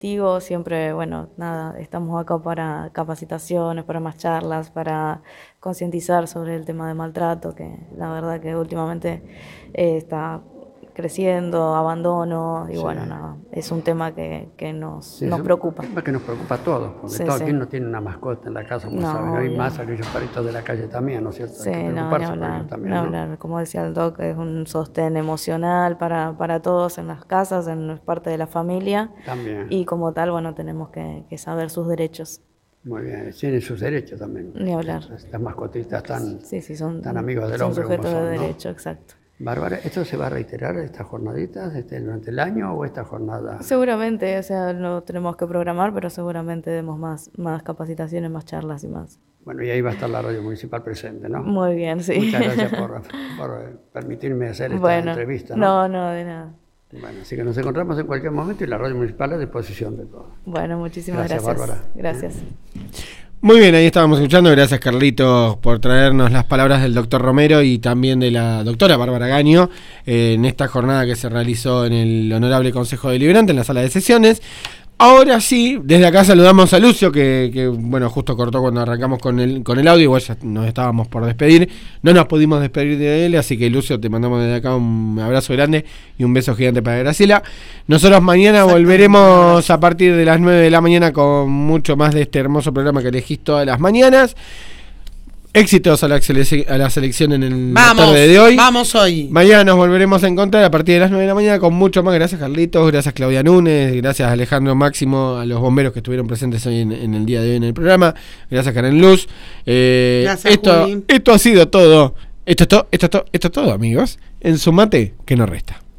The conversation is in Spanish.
siempre, bueno, nada, estamos acá para capacitaciones, para más charlas, para concientizar sobre el tema de maltrato, que la verdad que últimamente está creciendo, abandono, y Sí. bueno, nada, es un tema que nos Sí, es un preocupa. tema que nos preocupa a todos, porque Sí, todo sí. quien no tiene una mascota en la casa, como No, saben, hay obvio. más aquellos perritos de la calle también, ¿no es cierto? Sí, Hay que no, ni preocuparse por hablar, ellos también, ni ¿no? hablar. Como decía el doc, es un sostén emocional para todos en las casas, es parte de la familia. También. Y como tal, bueno, tenemos que saber sus derechos. Muy bien, tienen sus derechos también. Ni hablar. Estas mascotitas Sí, son amigos del son hombre como sujetos son, de ¿no? derecho, exacto. Bárbara, ¿esto se va a reiterar, estas jornaditas, durante el año o esta jornada? Seguramente, o sea, lo tenemos que programar, pero seguramente demos más capacitaciones, más charlas y más. Bueno, y ahí va a estar la radio municipal presente, ¿no? Muy bien, sí. Muchas gracias por permitirme hacer esta Bueno, entrevista, ¿no? no, de nada. Bueno, así que nos encontramos en cualquier momento y la radio municipal a disposición de todos. Bueno, muchísimas gracias. Bárbara. Gracias. Muy bien, ahí estábamos escuchando. Gracias, Carlitos, por traernos las palabras del doctor Romero y también de la doctora Bárbara Gaño en esta jornada que se realizó en el Honorable Consejo Deliberante, en la sala de sesiones. Ahora sí, desde acá saludamos a Lucio, que bueno, justo cortó cuando arrancamos con el audio, igual ya nos estábamos por despedir. No nos pudimos despedir de él, así que Lucio, te mandamos desde acá un abrazo grande y un beso gigante para Graciela. Nosotros mañana volveremos a partir de las 9 de la mañana con mucho más de este hermoso programa que elegís todas las mañanas. Éxitos a la selección en la tarde de hoy. Vamos hoy. Mañana nos volveremos a encontrar a partir de las 9 de la mañana con mucho más. Gracias, Carlitos. Gracias, Claudia Núñez. Gracias, Alejandro Máximo, a los bomberos que estuvieron presentes hoy en el día de hoy en el programa. Gracias, Karen Luz. Gracias, esto ha sido todo. Esto es todo, amigos. En Sumate, que no resta.